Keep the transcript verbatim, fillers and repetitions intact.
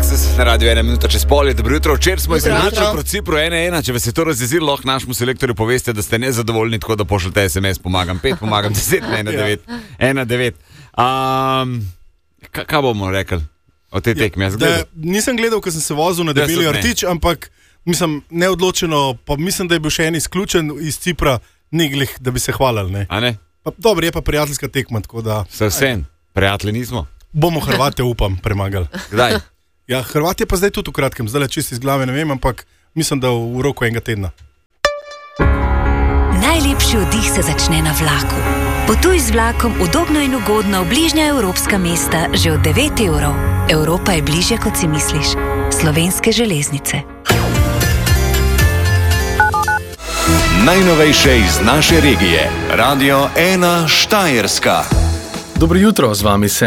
Texas, na radiju ena minuta čez pol je, dobro jutro. Včeraj smo izenačili proti Cipru ena ena, če vas je to razjezilo, lahko našemu selektorju poveste, da ste nezadovoljni, tako da pošljete es em es, pomagam pet, pomagam deset, ena devet, ena devet. Um, kaj bomo rekli o tej tekmi? Jaz da, nisem gledal, ko sem se vozil na Debeli Rtič, ampak mislim, neodločeno, pa mislim, da je bil še en izključen iz Cipra, ni glih, da bi se hvalili. Ne? A ne? Pa, dobro, je pa prijateljska tekma, tako da... Se vsem, prijatelji nismo. Bomo Hrvate, upam, premagali. Kdaj? Ja, Hrvat je pa zdaj tudi v kratkem, zdaj le čisto iz glave ne vem, ampak mislim, da v roku enega tedna. Najlepši oddih se začne na vlaku. Potuj z vlakom udobno in ugodno v bližnja evropska mesta že od devet evrov. Evropa je bližje, kot si misliš. Slovenske železnice. Najnovejše iz naše regije. Radio ena Štajerska. Dobro jutro, z vami se